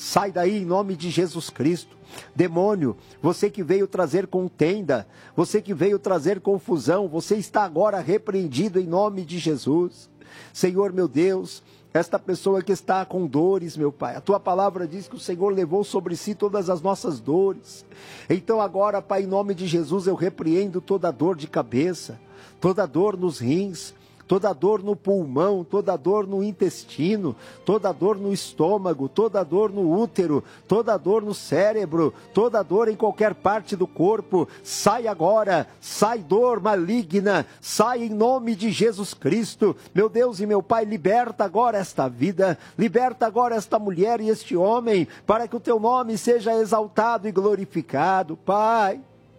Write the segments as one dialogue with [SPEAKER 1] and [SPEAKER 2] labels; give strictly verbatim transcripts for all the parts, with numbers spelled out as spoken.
[SPEAKER 1] sai daí em nome de Jesus Cristo. Demônio, você que veio trazer contenda, você que veio trazer confusão, você está agora repreendido em nome de Jesus. Senhor meu Deus, esta pessoa que está com dores, meu Pai, a Tua palavra diz que o Senhor levou sobre si todas as nossas dores. Então agora, Pai, em nome de Jesus, eu repreendo toda dor de cabeça, toda dor nos rins, toda dor no pulmão, toda dor no intestino, toda dor no estômago, toda dor no útero, toda dor no cérebro, toda dor em qualquer parte do corpo, sai agora, sai dor maligna, sai em nome de Jesus Cristo. Meu Deus e meu Pai, liberta agora esta vida, liberta agora esta mulher e este homem, para que o Teu nome seja exaltado e glorificado. Pai,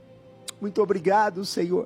[SPEAKER 1] muito obrigado, Senhor,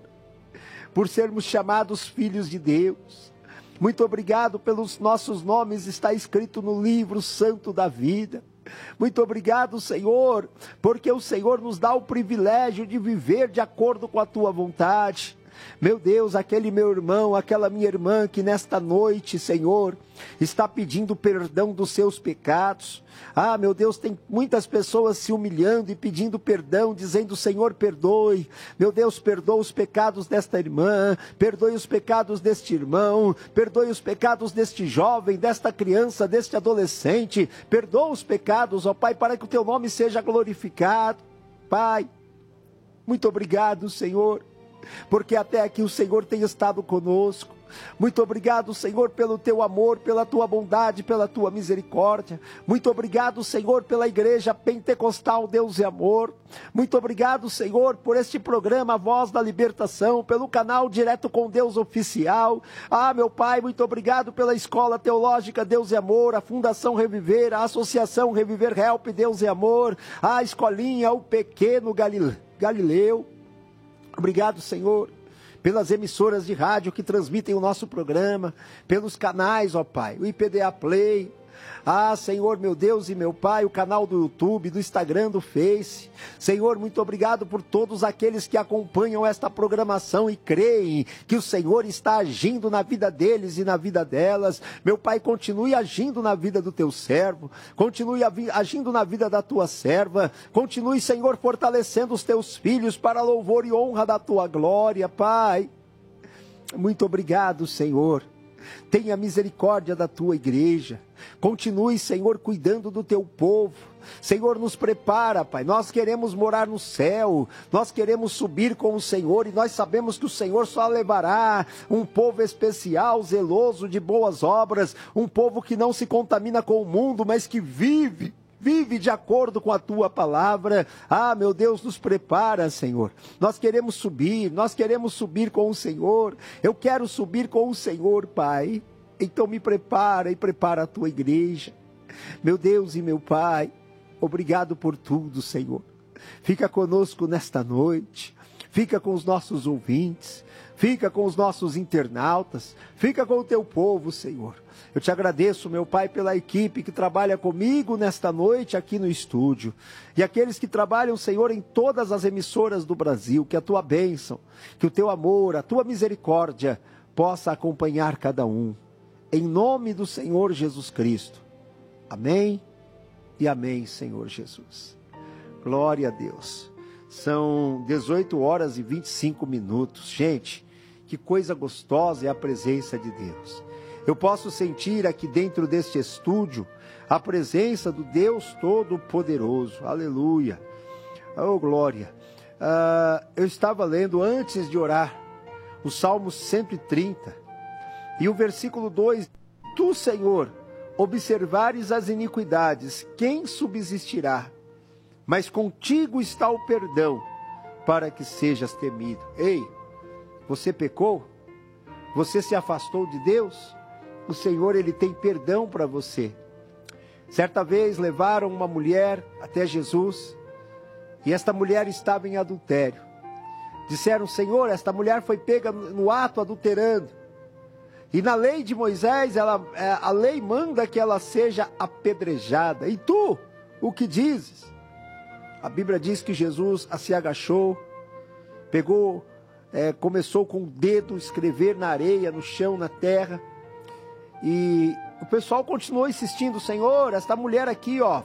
[SPEAKER 1] por sermos chamados filhos de Deus. Muito obrigado pelos nossos nomes, está escrito no livro santo da vida. Muito obrigado, Senhor, porque o Senhor nos dá o privilégio de viver de acordo com a Tua vontade. Meu Deus, aquele meu irmão, aquela minha irmã que nesta noite, Senhor, está pedindo perdão dos seus pecados. Ah, meu Deus, tem muitas pessoas se humilhando e pedindo perdão, dizendo: Senhor, perdoe. Meu Deus, perdoa os pecados desta irmã, perdoe os pecados deste irmão, perdoe os pecados deste jovem, desta criança, deste adolescente. Perdoa os pecados, ó Pai, para que o Teu nome seja glorificado. Pai, muito obrigado, Senhor, porque até aqui o Senhor tem estado conosco. Muito obrigado, Senhor, pelo Teu amor, pela Tua bondade, pela Tua misericórdia. Muito obrigado, Senhor, pela Igreja Pentecostal Deus e Amor. Muito obrigado, Senhor, por este programa Voz da Libertação, pelo canal Direto com Deus Oficial. Ah, meu Pai, muito obrigado pela Escola Teológica Deus e Amor, a Fundação Reviver, a Associação Reviver Help Deus e Amor, a Escolinha, o Pequeno Galileu. Obrigado, Senhor, pelas emissoras de rádio que transmitem o nosso programa, pelos canais, ó Pai, o I P D A Play. Ah, Senhor, meu Deus e meu Pai, o canal do YouTube, do Instagram, do Face. Senhor, muito obrigado por todos aqueles que acompanham esta programação e creem que o Senhor está agindo na vida deles e na vida delas. Meu Pai, continue agindo na vida do Teu servo, continue agindo na vida da Tua serva, continue, Senhor, fortalecendo os Teus filhos para louvor e honra da Tua glória, Pai. Muito obrigado, Senhor. Tenha misericórdia da Tua igreja. Continue, Senhor, cuidando do Teu povo. Senhor, nos prepara, Pai. Nós queremos morar no céu. Nós queremos subir com o Senhor. E nós sabemos que o Senhor só levará um povo especial, zeloso de boas obras. Um povo que não se contamina com o mundo, mas que vive. Vive de acordo com a Tua palavra. Ah, meu Deus, nos prepara, Senhor. Nós queremos subir, nós queremos subir com o Senhor. Eu quero subir com o Senhor, Pai. Então me prepara e prepara a Tua igreja. Meu Deus e meu Pai, obrigado por tudo, Senhor. Fica conosco nesta noite. Fica com os nossos ouvintes. Fica com os nossos internautas. Fica com o Teu povo, Senhor. Eu Te agradeço, meu Pai, pela equipe que trabalha comigo nesta noite aqui no estúdio. E aqueles que trabalham, Senhor, em todas as emissoras do Brasil. Que a Tua bênção, que o Teu amor, a Tua misericórdia possa acompanhar cada um. Em nome do Senhor Jesus Cristo. Amém e amém, Senhor Jesus. Glória a Deus. São dezoito horas e vinte e cinco minutos. Gente, que coisa gostosa é a presença de Deus. Eu posso sentir aqui dentro deste estúdio a presença do Deus Todo-Poderoso. Aleluia. Oh, glória. Uh, eu estava lendo antes de orar o Salmo cento e trinta. E o versículo dois. Tu, Senhor, observares as iniquidades, quem subsistirá? Mas contigo está o perdão, para que sejas temido. Ei, você pecou? Você se afastou de Deus? O Senhor, Ele tem perdão para você. Certa vez levaram uma mulher até Jesus, e esta mulher estava em adultério. Disseram: Senhor, esta mulher foi pega no ato adulterando. E na lei de Moisés, ela, a lei manda que ela seja apedrejada. E tu, o que dizes? A Bíblia diz que Jesus se agachou, pegou, é, começou com o dedo a escrever na areia, no chão, na terra. E o pessoal continuou insistindo: Senhor, esta mulher aqui, ó,